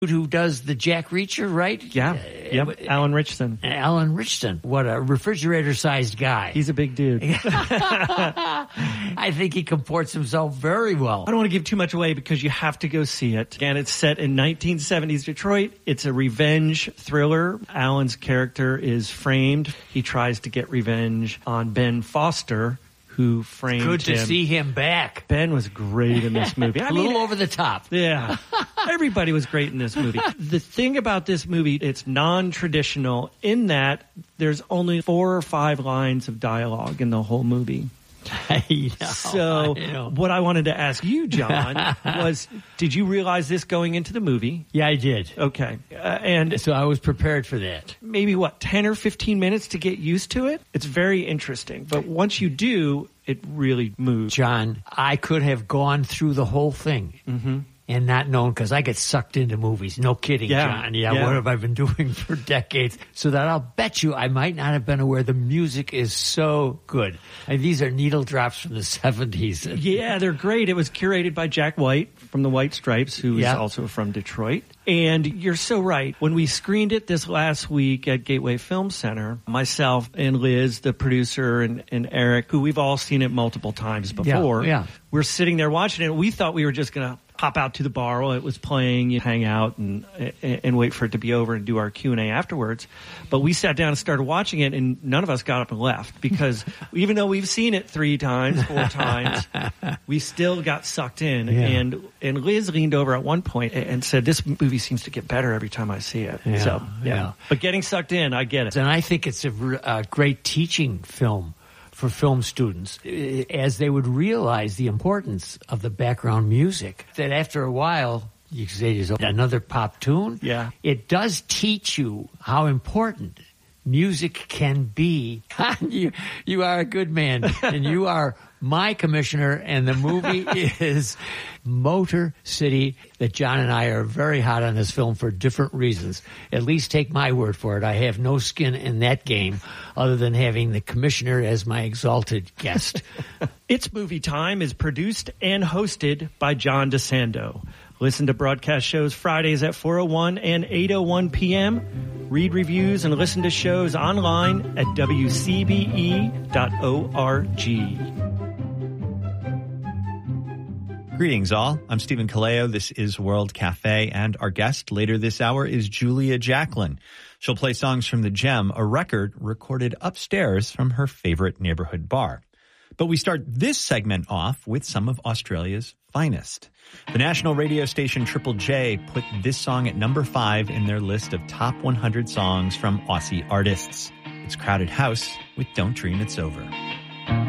who does the Jack Reacher, right? Yeah. Alan Richardson. Alan Richardson. What a refrigerator-sized guy. He's a big dude. I think he comports himself very well. I don't want to give too much away because you have to go see it. Again, it's set in 1970s Detroit. It's a revenge thriller. Alan's character is framed. He tries to get revenge on Ben Foster, who framed him. Good to see him back. Ben was great in this movie. A little over the top. Yeah. Everybody was great in this movie. The thing about this movie, it's non-traditional in that there's only 4 or 5 lines of dialogue in the whole movie. I know. What I wanted to ask you, John, was, did you realize this going into the movie? Yeah, I did. Okay. And so I was prepared for that. Maybe, 10 or 15 minutes to get used to it? It's very interesting. But once you do, it really moves. John, I could have gone through the whole thing. Mm-hmm. And not known, because I get sucked into movies. No kidding, John. Yeah, what have I been doing for decades? So that I'll bet you I might not have been aware the music is so good. And these are needle drops from the 70s. Yeah, they're great. It was curated by Jack White from the White Stripes, who is also from Detroit. And you're so right. When we screened it this last week at Gateway Film Center, myself and Liz, the producer, and Eric, who we've all seen it multiple times before, we're sitting there watching it. We thought we were just going to pop out to the bar while it was playing, hang out and wait for it to be over and do our Q&A afterwards. But we sat down and started watching it, and none of us got up and left because even though we've seen it 3 times, 4 times, we still got sucked in. Yeah. And Liz leaned over at one point and said, "This movie seems to get better every time I see it." Yeah. But getting sucked in, I get it. And I think it's a great teaching film for film students, as they would realize the importance of the background music. That after a while, you say there's another pop tune. Yeah. It does teach you how important music can be. You are a good man, and you are my commissioner, and the movie is Motor City, that John and I are very hot on this film for different reasons. At least take my word for it. I have no skin in that game other than having the commissioner as my exalted guest. It's Movie Time is produced and hosted by John DeSando. Listen to broadcast shows Fridays at 4:01 and 8:01 p.m. Read reviews and listen to shows online at wcbe.org. Greetings, all. I'm Stephen Kaleo. This is World Cafe, and our guest later this hour is Julia Jacklin. She'll play songs from The Gem, a record recorded upstairs from her favorite neighborhood bar. But we start this segment off with some of Australia's finest. The national radio station Triple J put this song at number 5 in their list of top 100 songs from Aussie artists. It's Crowded House with Don't Dream It's Over.